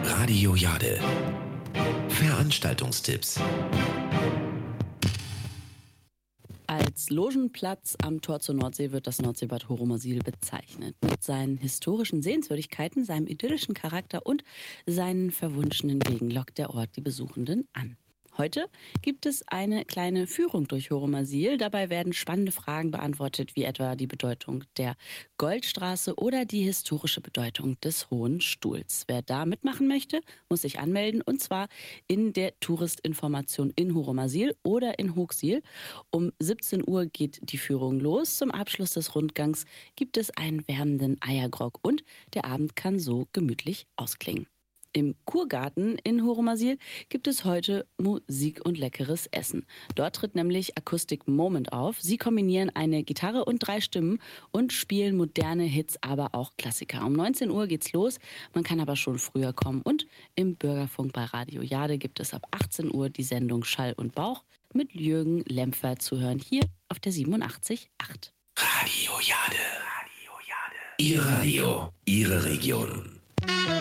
Radio Jade. Veranstaltungstipps. Als Logenplatz am Tor zur Nordsee wird das Nordseebad Horomasil bezeichnet. Mit seinen historischen Sehenswürdigkeiten, seinem idyllischen Charakter und seinen verwunschenen Wegen lockt der Ort die Besuchenden an. Heute gibt es eine kleine Führung durch Horomasil. Dabei werden spannende Fragen beantwortet, wie etwa die Bedeutung der Goldstraße oder die historische Bedeutung des Hohen Stuhls. Wer da mitmachen möchte, muss sich anmelden, und zwar in der Touristinformation in Horomasil oder in Hooxil. Um 17 Uhr geht die Führung los. Zum Abschluss des Rundgangs gibt es einen wärmenden Eiergrog und der Abend kann so gemütlich ausklingen. Im Kurgarten in Horomasil gibt es heute Musik und leckeres Essen. Dort tritt nämlich Acoustic Moment auf. Sie kombinieren eine Gitarre und 3 Stimmen und spielen moderne Hits, aber auch Klassiker. Um 19 Uhr geht's los, man kann aber schon früher kommen. Und im Bürgerfunk bei Radio Jade gibt es ab 18 Uhr die Sendung Schall und Bauch mit Jürgen Lempfer zu hören, hier auf der 87.8. Radio Jade. Ihr Radio, Ihre Region.